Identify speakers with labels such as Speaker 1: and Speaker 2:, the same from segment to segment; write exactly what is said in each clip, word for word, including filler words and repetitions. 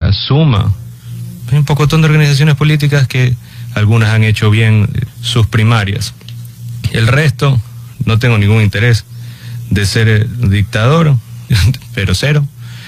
Speaker 1: una suma. Hay un pocotón de organizaciones políticas que algunas han hecho bien sus primarias. El resto, no tengo ningún interés de ser dictador, pero cero.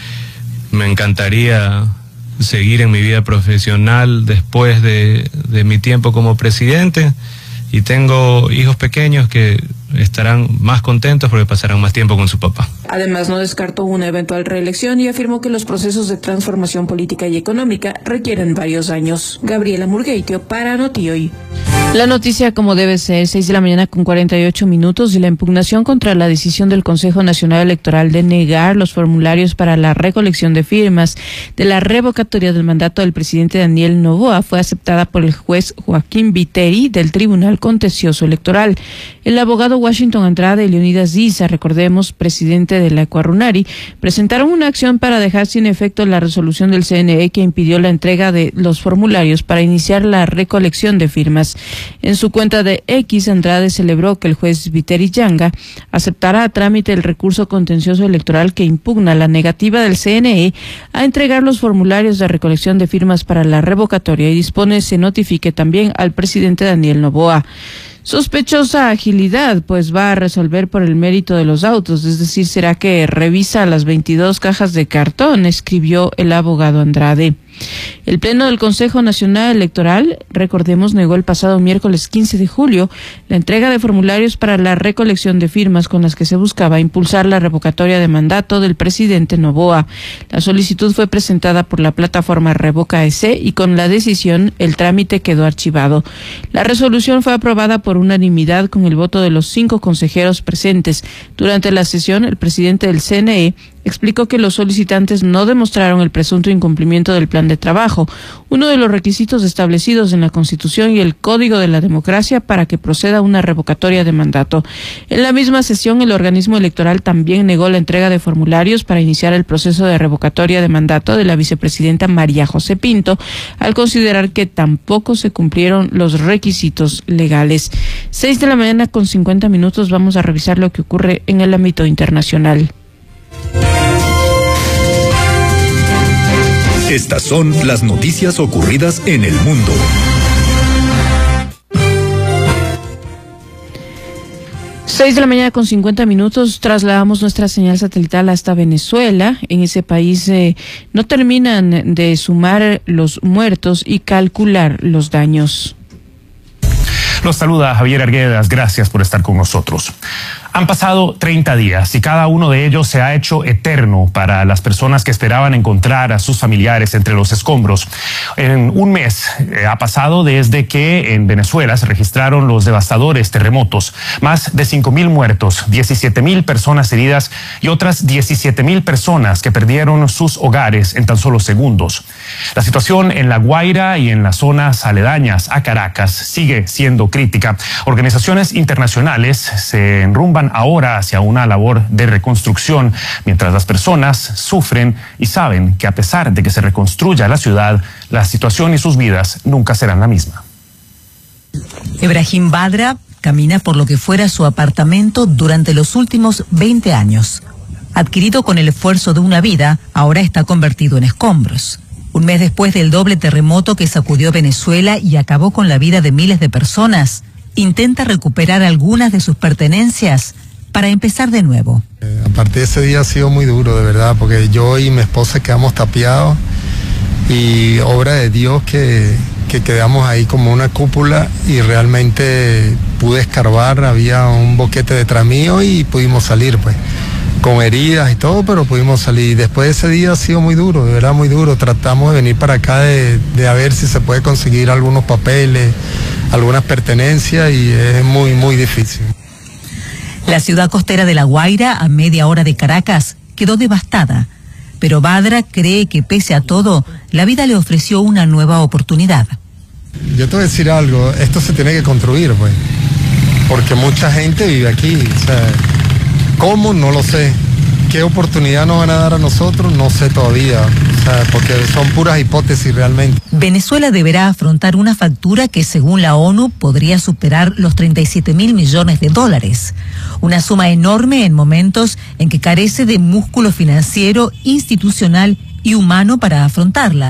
Speaker 1: Me encantaría seguir en mi vida profesional después de, de mi tiempo como presidente, y tengo hijos pequeños que estarán más contentos porque pasarán más tiempo con su papá.
Speaker 2: Además, no descartó una eventual reelección y afirmó que los procesos de transformación política y económica requieren varios años. Gabriela Murgueitio para Notihoy.
Speaker 3: La noticia como debe ser, seis de la mañana con cuarenta y ocho minutos, y la impugnación contra la decisión del Consejo Nacional Electoral de negar los formularios para la recolección de firmas de la revocatoria del mandato del presidente Daniel Noboa fue aceptada por el juez Joaquín Viteri del Tribunal Contencioso Electoral. El abogado Washington Andrade y Leonidas Diza, recordemos, presidente de la Ecuarunari, presentaron una acción para dejar sin efecto la resolución del C N E que impidió la entrega de los formularios para iniciar la recolección de firmas. En su cuenta de X, Andrade celebró que el juez Viteri Yanga aceptará a trámite el recurso contencioso electoral que impugna la negativa del C N E a entregar los formularios de recolección de firmas para la revocatoria, y dispone se notifique también al presidente Daniel Noboa. Sospechosa agilidad, pues va a resolver por el mérito de los autos, es decir, será que revisa las veintidós cajas de cartón, escribió el abogado Andrade. El Pleno del Consejo Nacional Electoral, recordemos, negó el pasado miércoles quince de julio la entrega de formularios para la recolección de firmas con las que se buscaba impulsar la revocatoria de mandato del presidente Noboa. La solicitud fue presentada por la plataforma Revoca E C y con la decisión el trámite quedó archivado. La resolución fue aprobada por unanimidad con el voto de los cinco consejeros presentes. Durante la sesión, el presidente del C N E explicó que los solicitantes no demostraron el presunto incumplimiento del plan de trabajo, uno de los requisitos establecidos en la Constitución y el Código de la Democracia para que proceda una revocatoria de mandato. En la misma sesión, el organismo electoral también negó la entrega de formularios para iniciar el proceso de revocatoria de mandato de la vicepresidenta María José Pinto, al considerar que tampoco se cumplieron los requisitos legales. Seis de la mañana con cincuenta minutos, vamos a revisar lo que ocurre en el ámbito internacional.
Speaker 4: Estas son las noticias ocurridas en el mundo.
Speaker 3: Seis de la mañana con cincuenta minutos, trasladamos nuestra señal satelital hasta Venezuela. En ese país eh, no terminan de sumar los muertos y calcular los daños.
Speaker 5: Los saluda Javier Arguedas, gracias por estar con nosotros. Han pasado treinta días y cada uno de ellos se ha hecho eterno para las personas que esperaban encontrar a sus familiares entre los escombros. En un mes eh, ha pasado desde que en Venezuela se registraron los devastadores terremotos. Más de cinco mil muertos, diecisiete mil personas heridas y otras diecisiete mil personas que perdieron sus hogares en tan solo segundos. La situación en La Guaira y en las zonas aledañas a Caracas sigue siendo crítica. Organizaciones internacionales se enrumban ahora hacia una labor de reconstrucción, mientras las personas sufren y saben que a pesar de que se reconstruya la ciudad, la situación y sus vidas nunca serán la misma.
Speaker 6: Ebrahim Badra camina por lo que fuera su apartamento durante los últimos veinte años. Adquirido con el esfuerzo de una vida, ahora está convertido en escombros. Un mes después del doble terremoto que sacudió Venezuela y acabó con la vida de miles de personas, intenta recuperar algunas de sus pertenencias para empezar de nuevo.
Speaker 7: Eh, a partir de ese día ha sido muy duro, de verdad, porque yo y mi esposa quedamos tapiados y obra de Dios que, que quedamos ahí como una cúpula y realmente pude escarbar, había un boquete detrás mío y pudimos salir, pues, con heridas y todo, pero pudimos salir. Después de ese día ha sido muy duro, de verdad muy duro. Tratamos de venir para acá de, de a ver si se puede conseguir algunos papeles, algunas pertenencias y es muy, muy difícil.
Speaker 6: La ciudad costera de La Guaira, a media hora de Caracas, quedó devastada, pero Badra cree que pese a todo, la vida le ofreció una nueva oportunidad.
Speaker 7: Yo te voy a decir algo, esto se tiene que construir, pues, porque mucha gente vive aquí, o sea, ¿cómo? No lo sé. ¿Qué oportunidad nos van a dar a nosotros? No sé todavía, o sea, porque son puras hipótesis realmente.
Speaker 6: Venezuela deberá afrontar una factura que, según la ONU, podría superar los treinta y siete mil millones de dólares. Una suma enorme en momentos en que carece de músculo financiero, institucional y humano para afrontarla.